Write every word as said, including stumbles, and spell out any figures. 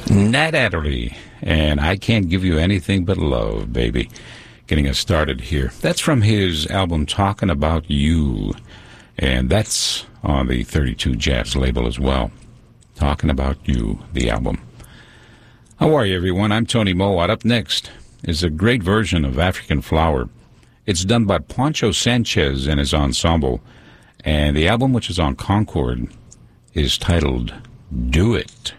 Nat Adderley, and I Can't Give You Anything But Love, baby. Getting us started here. That's from his album Talking About You, and that's on the thirty-two Jazz label as well. Talking About You, the album. How are you, everyone? I'm Tony Mowat. Up next is a great version of African Flower. It's done by Poncho Sanchez and his ensemble, and the album, which is on Concord, is titled Do It.